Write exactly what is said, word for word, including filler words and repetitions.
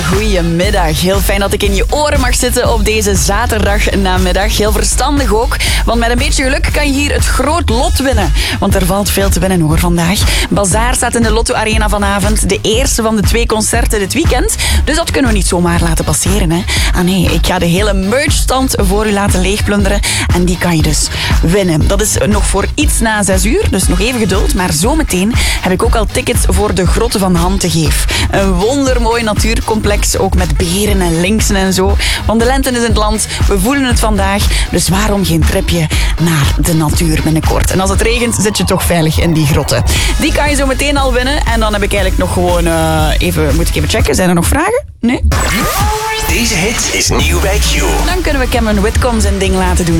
goedemiddag. Heel fijn dat ik in je oren mag zitten op deze zaterdagnamiddag. Heel verstandig ook, want met een beetje geluk kan je hier het groot lot winnen. Want er valt veel te winnen hoor vandaag. Bazaar staat in de Lotto Arena vanavond. De eerste van de twee concerten dit weekend. Dus dat kunnen we niet zomaar laten passeren. Hè? Ah nee, ik ga de hele merchstand voor u laten leegplunderen. En die kan je dus winnen. Dat is nog voor iets na zes uur, dus nog even geduld. Maar zometeen heb ik ook al tickets voor de Grotten van Hantegeef. Een wondermooi natuurcomplex, ook met beren en linksen en zo. Want de lente is in het land, we voelen het vandaag. Dus waarom geen tripje naar de natuur binnenkort? En als het regent, zit je toch veilig in die grotten. Die kan je zo meteen al winnen. En dan heb ik eigenlijk nog gewoon uh, even... Moet ik even checken, zijn er nog vragen? Nee? Deze hit is nieuw bij Q. Dan kunnen we Cameron Whitcomb zijn ding laten doen.